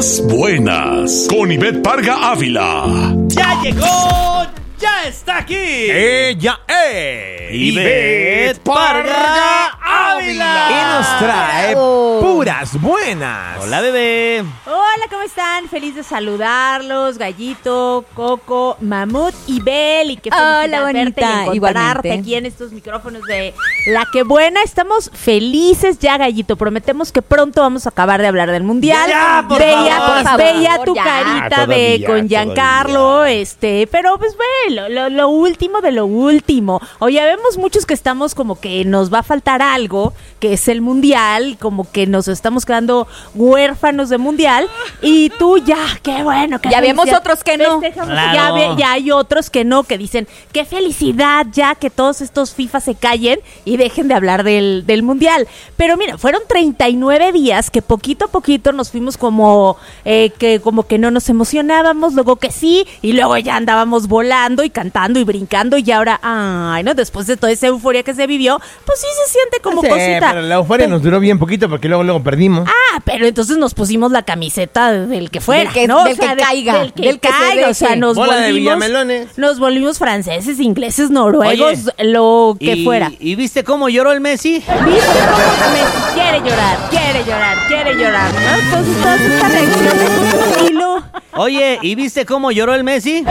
Puras buenas. Con Ivette Parga Ávila. ¡Ya llegó! ¡Ya está aquí! ¡Ella es! Ivette Parga Ávila. Y nos trae puras buenas. Hola, bebé. Hola, ¿cómo están? Feliz de saludarlos, Gallito, Coco, Mamut y Bel. Y qué felicidad verte y encontrarte igualmente aquí en estos micrófonos de La Que Buena. Estamos felices ya, Gallito. Prometemos que pronto vamos a acabar de hablar del Mundial. Ya, por favor. Veía tu ya. carita Todavía, con Giancarlo, pero pues bueno, lo último de lo último. Oye, vemos muchos que estamos como que nos va a faltar algo, que es el Mundial, como que nos estamos quedando huérfanos de Mundial. Y tú ya, qué bueno. Ya vemos otros que no. Claro. Ya hay otros que no, que dicen, qué felicidad ya que todos estos FIFA se callen y dejen de hablar del Mundial. Pero mira, fueron 39 días que poquito a poquito nos fuimos como que no nos emocionábamos, luego que sí, y luego ya andábamos volando y cantando y brincando, y ahora, ay, ¿no? Después de toda esa euforia que se vivió, pues sí se siente como Sí, cosita. pero la euforia nos duró bien poquito porque luego perdimos. Pero entonces nos pusimos la camiseta del que fuera, Del que- ¿no? del que caiga, del que del que se caiga, o sea, deje. nos Bola de volvimos, Villamelones. nos volvimos franceses, ingleses, noruegos, Oye, lo que fuera. ¿Y viste cómo lloró el Messi? ¿Viste cómo Messi quiere llorar, ¿no? Entonces todas estas reacciones y lo... Oye, ¿y viste cómo lloró el Messi?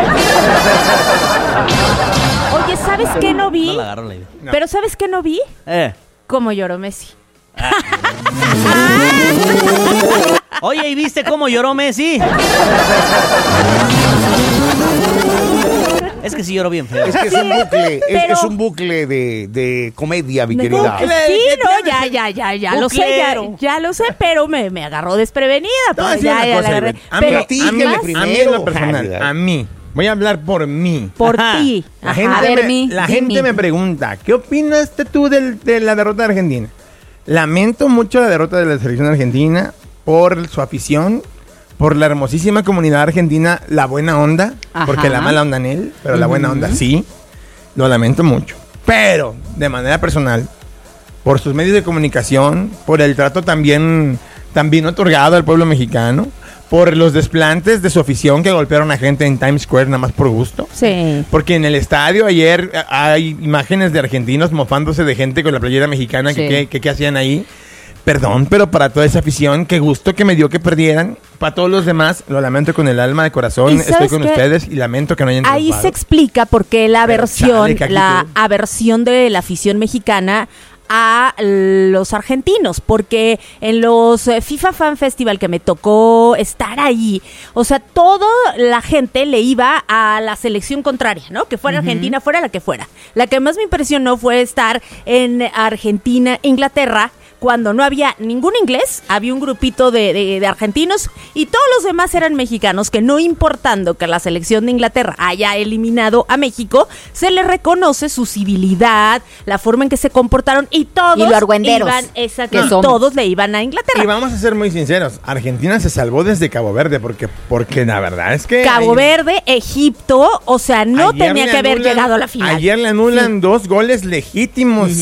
Oye, ¿sabes qué no vi? No la agarró la idea. Pero ¿sabes qué no vi? Cómo lloró Messi. Oye, ¿y viste cómo lloró Messi? Es que sí lloró bien feo. Es que es un bucle, pero- es un bucle de comedia, mi querida. Sí, no, ya lo sé, ya lo sé, pero me agarró desprevenida. Te voy a Pues decir ya una la cosa, agarré. Ivette. A Pero platíquele más primero. A mí en lo personal, a mí. Voy a hablar por mí. por Ajá. ti. La Ajá. gente, A ver, la dime. gente me pregunta, ¿qué opinaste tú de la derrota de Argentina? Lamento mucho la derrota de la selección argentina por su afición, por la hermosísima comunidad argentina, la buena onda, Ajá. porque la mala onda en él, pero la buena onda sí. Lo lamento mucho. Pero, de manera personal, por sus medios de comunicación, por el trato también otorgado al pueblo mexicano, por los desplantes de su afición que golpearon a gente en Times Square nada más por gusto. Sí. Porque en el estadio ayer hay imágenes de argentinos mofándose de gente con la playera mexicana Sí. que hacían ahí. Perdón, pero para toda esa afición, qué gusto que me dio que perdieran. Para todos los demás, lo lamento con el alma de corazón. ¿Y Estoy sabes con qué? ustedes y lamento que no hayan Ahí triunfado. se explica por qué la Pero chale, Caquito. la aversión de la afición mexicana a los argentinos, porque en los FIFA Fan Festival que me tocó estar ahí, o sea, toda la gente le iba a la selección contraria, ¿no? Que fuera Argentina, fuera la que fuera. La que más me impresionó fue estar en Argentina, Inglaterra, cuando no había ningún inglés, había un grupito de argentinos y todos los demás eran mexicanos, que no importando que la selección de Inglaterra haya eliminado a México, se les reconoce su civilidad, la forma en que se comportaron y todos Y lo argüenderos exacto, que y somos. todos le iban a Inglaterra. Y vamos a ser muy sinceros, Argentina se salvó desde Cabo Verde porque la verdad es que... Cabo Verde, Egipto, o sea, no ayer tenía le que haber anulan- llegado a la final. Ayer le anulan 2 goles legítimos.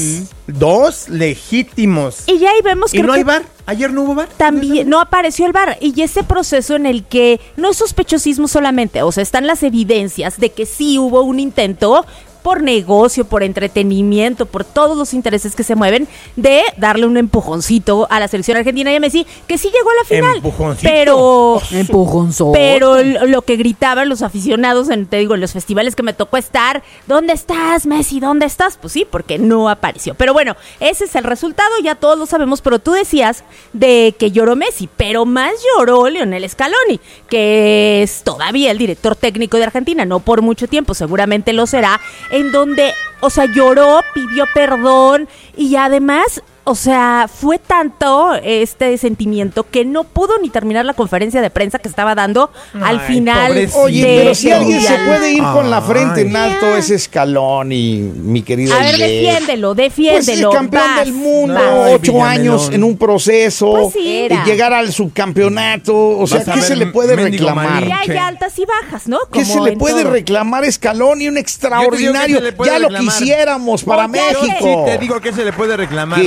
2 legítimos. Y ya ahí vemos ¿Y que no hay VAR? ¿Ayer no hubo VAR? también no apareció el VAR, y ese proceso en el que no es sospechosismo solamente, o sea, están las evidencias de que sí hubo un intento por negocio, por entretenimiento, por todos los intereses que se mueven, de darle un empujoncito a la selección argentina y a Messi, que sí llegó a la final. ¿Empujoncito? Pero Empujonzote. pero lo que gritaban los aficionados en los festivales que me tocó estar, ¿dónde estás, Messi? ¿Dónde estás? Pues sí, porque no apareció. Pero bueno, ese es el resultado, ya todos lo sabemos, pero tú decías de que lloró Messi, pero más lloró Lionel Scaloni, que es todavía el director técnico de Argentina, no por mucho tiempo, seguramente lo será, en donde, o sea, lloró, pidió perdón y además... O sea, fue tanto este sentimiento que no pudo ni terminar la conferencia de prensa que estaba dando al final. pobrecito. Oye, de- pero si del alguien se Mundial. puede ir con la frente en Ay. alto, es Scaloni, mi querida A ver, Ivette. defiéndelo. Pues es campeón vas, del mundo, vas. 8 Ay, años Villamelón. en un proceso, Pues sí. Era. llegar al subcampeonato, o sea, Vas a ¿qué ver, se le puede mendigo reclamar? Y Malinche. hay altas y bajas, ¿no? ¿Qué Como se le en puede todo. reclamar a Scaloni? Un extraordinario. se le puede Ya lo reclamar. quisiéramos para Oye, México. Sí, te digo que se le puede reclamar. ¿Qué?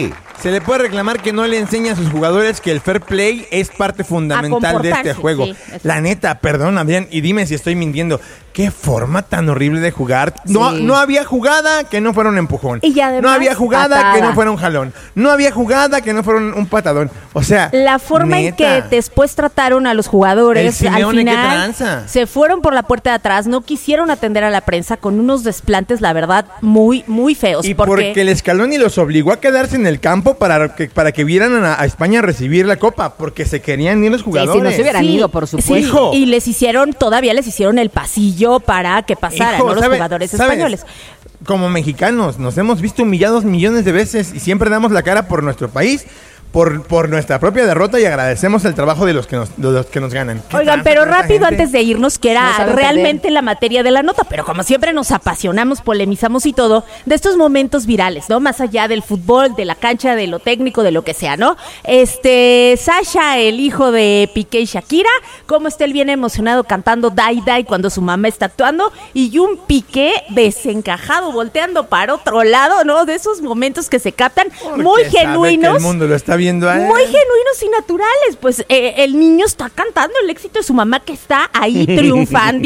Se le puede reclamar que no le enseña a sus jugadores que el fair play es parte fundamental de este juego. Sí, la neta, perdón, Adrián, y dime si estoy mintiendo. Qué forma tan horrible de jugar. Sí. No había jugada que no fuera un empujón. Y además, no había jugada patada. que no fuera un jalón. No había jugada que no fuera un patadón. O sea, la forma en neta. que después trataron a los jugadores, El al Simeone, ¿qué final tranza? se fueron por la puerta de atrás, no quisieron atender a la prensa con unos desplantes, la verdad, muy, muy feos. Y porque el Scaloni los obligó a quedarse en el campo para que vieran a España recibir la copa, porque se querían ir los jugadores. si no se hubieran ido, por supuesto. Sí, Hijo. y todavía les hicieron el pasillo para que pasaran, Hijo, ¿no? Los ¿sabes? jugadores españoles. Como mexicanos nos hemos visto humillados millones de veces y siempre damos la cara por nuestro país, por nuestra propia derrota, y agradecemos el trabajo de los que nos ganan. ¿Qué Oigan, tranza pero con esa rápido gente? antes de irnos, que No era saben realmente la materia de la nota, pero como siempre nos apasionamos, polemizamos y todo, de estos momentos virales, ¿no? Más allá del fútbol, de la cancha, de lo técnico, de lo que sea, ¿no? Sasha, el hijo de Piqué y Shakira, cómo está él bien emocionado cantando Dai Dai cuando su mamá está actuando, y un Piqué desencajado, volteando para otro lado, ¿no? De esos momentos que se captan, Porque muy sabe que genuinos. el mundo lo está viendo a él. Muy genuinos y naturales, pues el niño está cantando el éxito de su mamá, que está ahí triunfando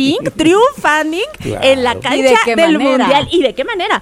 en la ¿Y de cancha qué del manera? mundial. ¿Y de qué manera?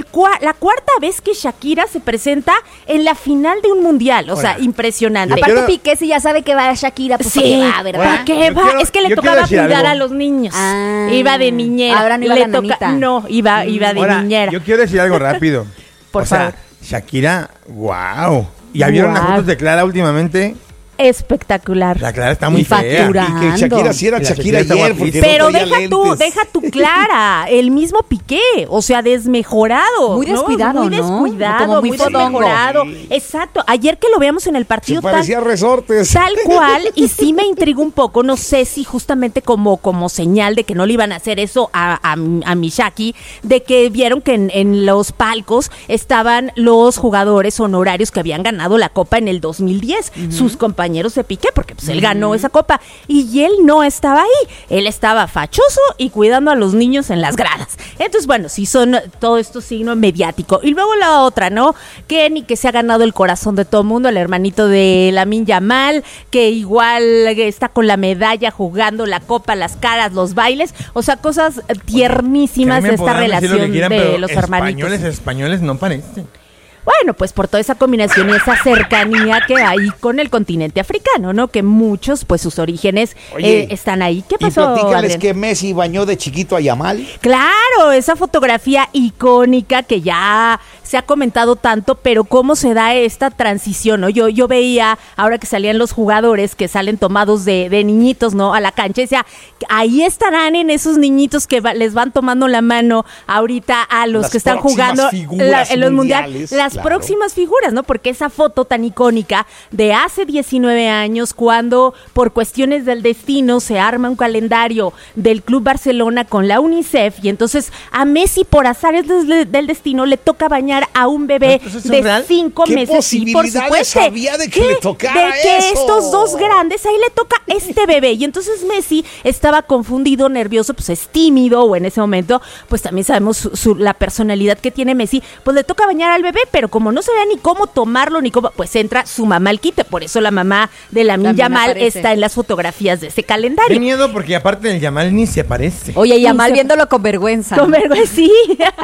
La cuarta vez que Shakira se presenta en la final de un mundial, o sea, Ahora, impresionante. yo Aparte quiero- Piqué si ya sabe que va a Shakira, pues Sí, ¿para qué va, verdad? Ahora, ¿Por qué yo va? quiero- Es que le yo tocaba quiero decir cuidar algo. a los niños. Ah. Iba de niñera. Ahora no iba Le la nanita. No, iba de Ahora, niñera. yo quiero decir algo rápido. Por o sea, favor. Shakira, wow. ¿Ya vieron las Guau. fotos de Clara últimamente? Espectacular. La Clara está muy Y fea. factura. Y que Shakira sí era Y la Shakira Shakira está ayer, porque guapísima. no Pero traía lentes. deja tu Clara, el mismo Piqué, o sea, desmejorado. Muy ¿no? descuidado, Muy ¿no? descuidado, Como muy muy fodongo. desmejorado. Exacto. Ayer que lo veamos en el Se partido parecía a resortes. tal cual, y sí me intrigó un poco, no sé si justamente como señal de que no le iban a hacer eso a mi Shaki, de que vieron que en los palcos estaban los jugadores honorarios que habían ganado la Copa en el 2010, sus compañeros de Piqué, porque pues él ganó esa Copa, y él no estaba ahí, él estaba fachoso y cuidando a los niños en las gradas. Entonces, bueno, sí son todo esto signo mediático. Y luego la otra, ¿no? Kenny, que se ha ganado el corazón de todo el mundo, el hermanito de Lamine Yamal, que igual está con la medalla jugando la copa, las caras, los bailes, o sea, cosas tiernísimas Que a mí de me esta podrán decir lo relación que quieran, de pero los hermanitos. españoles no parecen. Bueno, pues por toda esa combinación y esa cercanía que hay con el continente africano, ¿no? Que muchos, pues sus orígenes Oye, están ahí. ¿Qué Y pasó, platícales Adrián? que Messi bañó de chiquito a Yamal. Claro, esa fotografía icónica que ya se ha comentado tanto, pero cómo se da esta transición, ¿no? Yo veía, ahora que salían los jugadores que salen tomados de niñitos, ¿no? A la cancha, y decía, ahí estarán en esos niñitos que les van tomando la mano ahorita a los Las que están próximas jugando figuras en los mundiales, mundiales. Las claro. próximas figuras, ¿no? Porque esa foto tan icónica de hace 19 años, cuando por cuestiones del destino se arma un calendario del Club Barcelona con la UNICEF, y entonces a Messi, por azares del destino, le toca bañar a un bebé ¿Entonces es de real? 5 ¿Qué meses. Sí, por posibilidades supuesto. había de que le tocara De que eso? estos dos grandes, ahí le toca este bebé. Y entonces Messi estaba confundido, nervioso, pues es tímido, o en ese momento, pues también sabemos la personalidad que tiene Messi, pues le toca bañar al bebé, pero como no sabía ni cómo tomarlo, ni cómo, pues entra su mamá al quite. Por eso la mamá de Lamine También Yamal aparece. está en las fotografías de ese Qué calendario. miedo, porque aparte del Yamal ni se parece. Oye, y Yamal Dice- viéndolo con vergüenza. Con vergüenza, sí.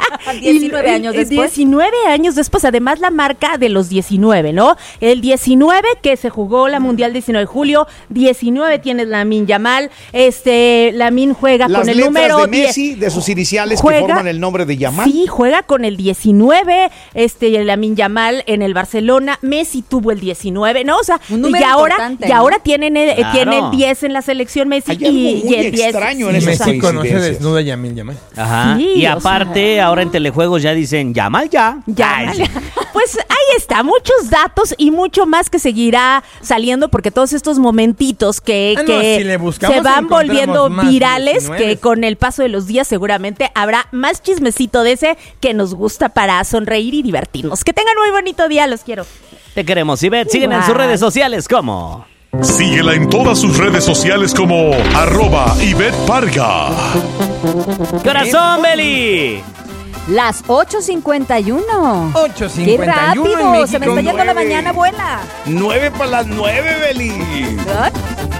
19 años después. 19 años después, además la marca de los 19, ¿no? El 19 que se jugó la Mundial 19 de julio, 19 tienes Lamine Yamal, Lamine juega Las con el letras número de 10. Messi, de sus iniciales Juega- que forman el nombre de Yamal. Sí, juega con el 19, Lamine Yamal en el Barcelona, Messi tuvo el 19, ¿no? O sea, Un número importante, ¿no? ahora tienen el, Claro. tiene el 10 en la selección Messi, Hay algo y muy el 10 extraño en Y esas Messi conoce coincidencias. desnuda a Yamil Yamal. Ajá. Sí, y o aparte, ahora en telejuegos ya dicen, Yamal ya. Ya, Ay, sí. pues ahí está, muchos datos y mucho más que seguirá saliendo, porque todos estos momentitos que Ah, no, si le buscamos, se van encontramos volviendo más virales, 19. que con el paso de los días seguramente habrá más chismecito de ese que nos gusta para sonreír y divertirnos. Que tengan muy bonito día, los quiero. Te queremos, Ivette. Siguen en sus Igual. redes sociales como... Síguela en todas sus redes sociales como @Ivette Parga. ¡Corazón, Beli! Las 8:51. 8:51 ¡Qué en rápido! México. Se me está yendo la mañana, abuela. 9 para las 9, Beli. ¿Ah?